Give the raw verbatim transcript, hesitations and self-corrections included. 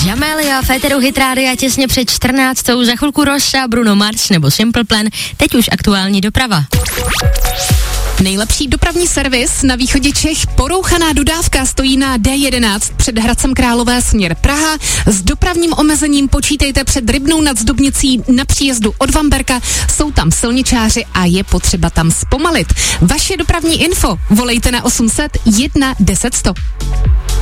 Jamelia, Féteru Hit Rádia těsně před čtrnáctou, za chvilku Rosa, Bruno Mars nebo Simple Plan, teď už aktuální doprava. Nejlepší dopravní servis na východě Čech. Porouchaná dodávka stojí na D jedenáct před Hradcem Králové směr Praha. S dopravním omezením počítejte před Rybnou nad Zdobnicí na příjezdu od Vamberka. Jsou tam silničáři a je potřeba tam zpomalit. Vaše dopravní info volejte na osm set jedna deset sto.